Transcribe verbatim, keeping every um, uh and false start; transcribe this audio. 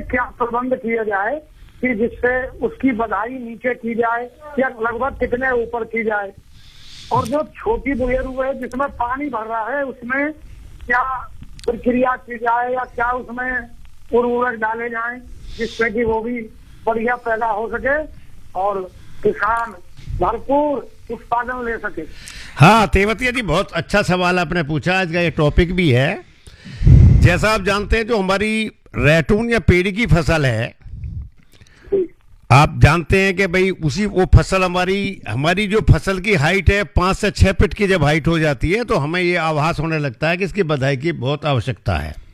क्या प्रबंध किया जाए कि जिससे उसकी बधाई नीचे की जाए या लगभग कितने ऊपर की जाए, और जो छोटी बुएरू है जिसमें पानी भर रहा है उसमें क्या प्रक्रिया की जाए या क्या उसमें उर्वरक डाले जाएं जिससे कि वो भी बढ़िया पैदा हो सके और किसान भरपूर उत्पादन ले सके। हाँ तेवतिया जी, बहुत अच्छा सवाल आपने पूछा। आज का ये टॉपिक भी है। जैसा आप जानते हैं, जो हमारी रैटून या पेड़ी की फसल है, आप जानते हैं कि भाई उसी वो फसल हमारी हमारी जो फसल की हाइट है पाँच से छः फीट की जब हाइट हो जाती है तो हमें ये आभास होने लगता है कि इसकी बधाई की बहुत आवश्यकता है।